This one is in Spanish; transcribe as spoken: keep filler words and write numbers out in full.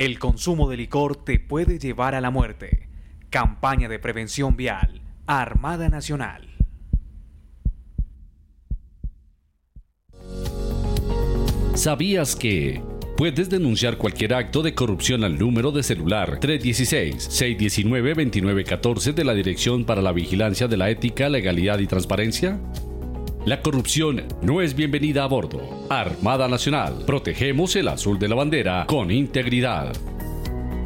El consumo de licor te puede llevar a la muerte. Campaña de prevención vial. Armada Nacional. ¿Sabías que puedes denunciar cualquier acto de corrupción al número de celular tres uno seis, seis uno nueve, dos nueve uno cuatro de la Dirección para la Vigilancia de la Ética, Legalidad y Transparencia? La corrupción no es bienvenida a bordo. Armada Nacional. Protegemos el azul de la bandera con integridad.